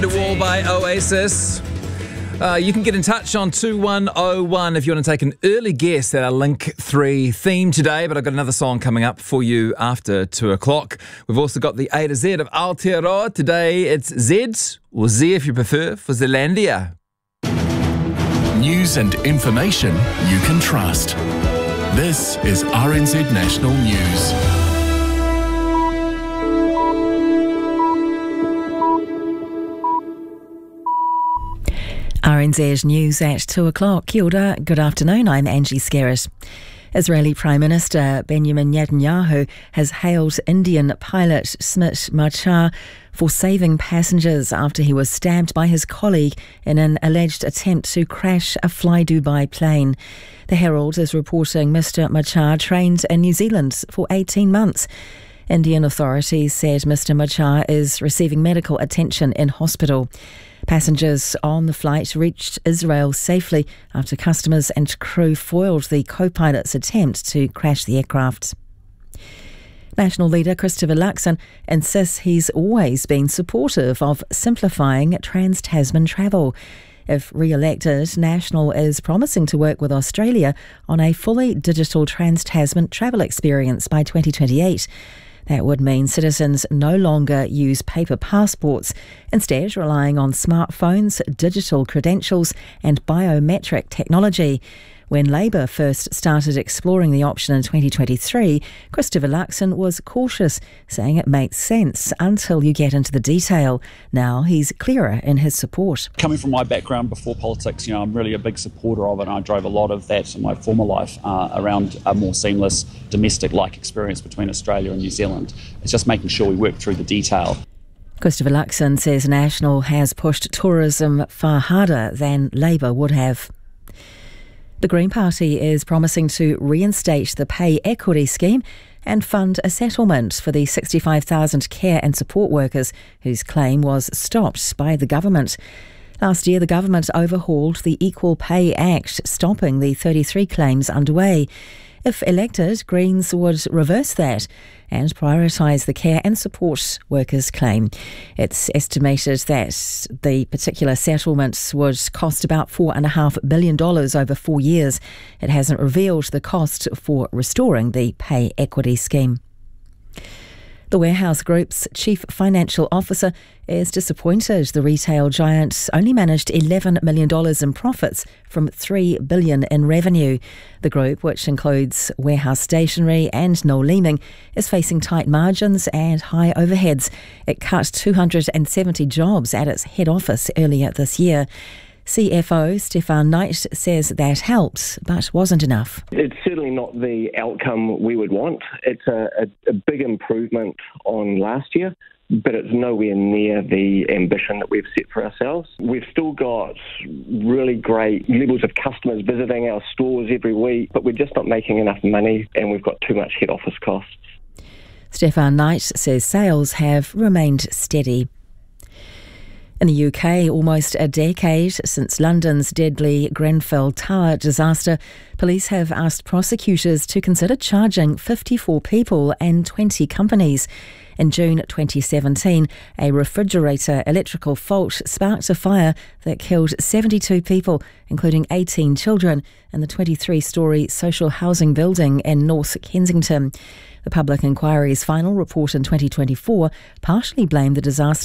The Wall by Oasis. You can get in touch on 2101 if you want to take an early guess at our Link 3 theme today, but I've got another song coming up for you after 2 o'clock. We've also got the A to Z of Aotearoa. Today it's Z, or Z if you prefer, for Zealandia. News and information you can trust. This is RNZ National News. RNZ News at 2 o'clock. Kia ora, good afternoon, I'm Angie Skerritt. Israeli Prime Minister Benjamin Netanyahu has hailed Indian pilot Smit Machar for saving passengers after he was stabbed by his colleague in an alleged attempt to crash a Fly Dubai plane. The Herald is reporting Mr Machar trained in New Zealand for 18 months. Indian authorities said Mr Machar is receiving medical attention in hospital. Passengers on the flight reached Israel safely after customers and crew foiled the co-pilot's attempt to crash the aircraft. National leader Christopher Luxon insists he's always been supportive of simplifying trans-Tasman travel. If re-elected, National is promising to work with Australia on a fully digital trans-Tasman travel experience by 2028. That would mean citizens no longer use paper passports, instead relying on smartphones, digital credentials and biometric technology. When Labour first started exploring the option in 2023, Christopher Luxon was cautious, saying it makes sense until you get into the detail. Now he's clearer in his support. Coming from my background before politics, I'm really a big supporter of it, and I drove a lot of that in my former life around a more seamless domestic-like experience between Australia and New Zealand. It's just making sure we work through the detail. Christopher Luxon says National has pushed tourism far harder than Labour would have. The Green Party is promising to reinstate the pay equity scheme and fund a settlement for the 65,000 care and support workers whose claim was stopped by the government. Last year, the government overhauled the Equal Pay Act, stopping the 33 claims underway. If elected, Greens would reverse that and prioritise the care and support workers' claim. It's estimated that the particular settlements would cost about $4.5 billion over 4 years. It hasn't revealed the cost for restoring the pay equity scheme. The Warehouse Group's chief financial officer is disappointed the retail giant only managed $11 million in profits from $3 billion in revenue. The group, which includes Warehouse Stationery and Noel Leeming, is facing tight margins and high overheads. It cut 270 jobs at its head office earlier this year. CFO Stefan Knight says that helped, but wasn't enough. It's certainly not the outcome we would want. It's a big improvement on last year, but it's nowhere near the ambition that we've set for ourselves. We've still got really great levels of customers visiting our stores every week, but we're just not making enough money and we've got too much head office costs. Stefan Knight says sales have remained steady. In the UK, almost a decade since London's deadly Grenfell Tower disaster, police have asked prosecutors to consider charging 54 people and 20 companies. In June 2017, a refrigerator electrical fault sparked a fire that killed 72 people, including 18 children, in the 23-storey social housing building in North Kensington. The Public Inquiry's final report in 2024 partially blamed the disaster